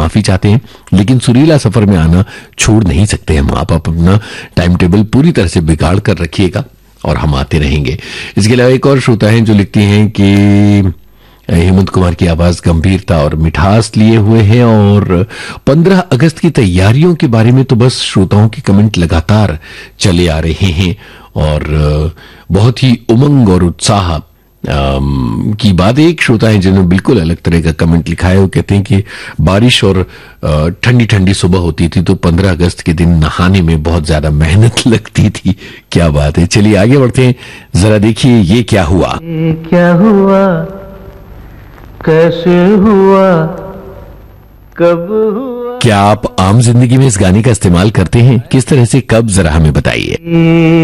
माफी चाहते हैं, लेकिन सुरीला सफर में आना छोड़ नहीं सकते हम। आप अपना टाइम टेबल पूरी तरह से बिगाड़ कर रखिएगा और हम आते रहेंगे। इसके अलावा एक और श्रोता हैं जो लिखती हैं कि हेमंत कुमार की आवाज गंभीरता और मिठास लिए हुए है, और 15 अगस्त की तैयारियों के बारे में तो बस श्रोताओं के कमेंट लगातार चले आ रहे हैं, और बहुत ही उमंग और उत्साह की बात। एक श्रोता है जिन्होंने बिल्कुल अलग तरह का कमेंट लिखा है। वो कहते हैं कि बारिश और ठंडी ठंडी सुबह होती थी तो 15 अगस्त के दिन नहाने में बहुत ज्यादा मेहनत लगती थी। क्या बात है। चलिए आगे बढ़ते हैं, जरा देखिए ये क्या हुआ। ये क्या हुआ, कैसे हुआ, कब हुआ। क्या आप आम जिंदगी में इस गाने का इस्तेमाल करते हैं? किस तरह से, कब, जरा हमें बताइए।